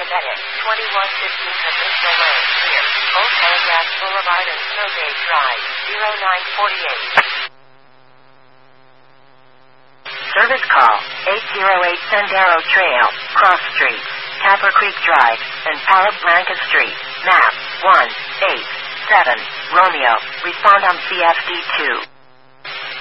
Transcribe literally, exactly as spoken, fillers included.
Diabetic, twenty-one fifteen Commercial Lane, clear. Old Telegraph Boulevard and Snowgate Drive, zero nine forty-eight. Service call, eight oh eight Sendero Trail, Cross Street, Tapper Creek Drive, and Palo Blanca Street, map, one eight seven, Romeo, respond on C F D two.